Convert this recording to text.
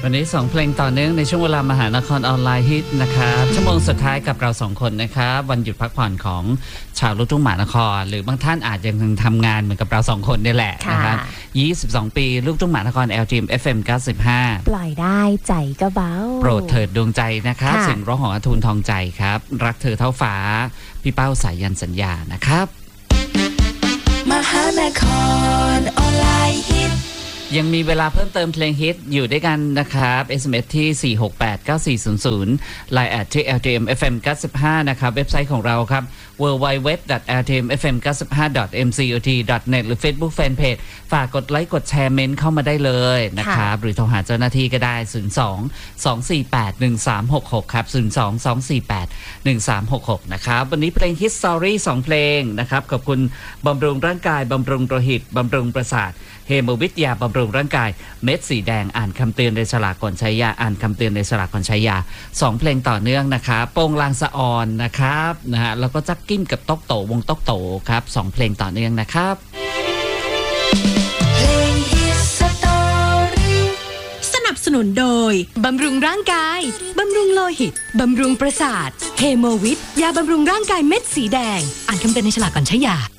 วันนี้2เพลงต่อเนื่องในช่วงเวลามหานครออนไลน์ฮิตนะครับชั่วโมงสุดท้ายกับเรา2คนนะครับวันหยุดพักผ่อนของชาวลูกทุ่งมหานครหรือบางท่านอาจยังทำงานเหมือนกับเรา2คนนี่แหละนะครับ22 ปีลูกทุ่งมหานคร LGM FM 95 ปล่อยได้ใจก็เบาโปรดเถิดดวงใจนะครับเสียงร้องของอทูลทองใจครับรักเธอเท่าฟ้าพี่เป้าสายันสัญญานะครับมหานครออนไลน์ฮิตยังมีเวลาเพิ่มเติมเพลงฮิตอยู่ด้วยกันนะครับ SMS ที่ 4689400 Line ที่ LTM FM 95นะครับเว็บไซต์ของเราครับ www.ltmfm95.mcot.net หรือ Facebook Fanpage ฝากกดไลค์กดแชร์เมนต์เข้ามาได้เลยนะครับหรือโทรหาเจ้าหน้าที่ก็ได้ 02-248-1366 ครับ 02-248-1366 นะครับวันนี้เพลงฮิตสตอรี่2เพลงนะครับขอบคุณบำรุงร่างกายบำรุงโลหิตบำรุงประสาทเฮโมวิทยาบำรุงร่างกายเม็ดสีแดงอ่านคำเตือนในฉลากก่อนใช้ยาอ่านคำเตือนในฉลากก่อนใช้ยา2เพลงต่อเนื่องนะครับโป่งลางสะออนนะครับนะฮะแล้วก็จักกิ้มกับต๊อกโตวงต๊อกโตครับ2เพลงต่อเนื่องนะครับเพลงฮิตสตอรี่สนับสนุนโดยบำรุงร่างกายบำรุงโลหิตบำรุงประสาทเฮโมวิทยาบำรุงร่างกายเม็ดสีแดงอ่านคำเตือนในฉลากก่อนใช้ยา